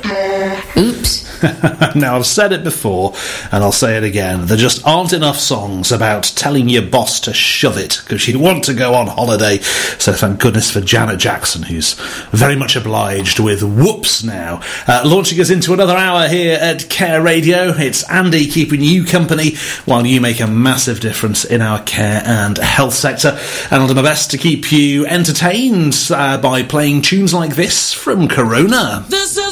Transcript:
Oops. Now, I've said it before, and I'll say it again. There just aren't enough songs about telling your boss to shove it, because you want to go on holiday. So thank goodness for Janet Jackson, who's very much obliged with Whoops now. Launching us into another hour here at Care Radio. It's Andy keeping you company while you make a massive difference in our care and health sector. And I'll do my best to keep you entertained by playing tunes like this from Corona. There's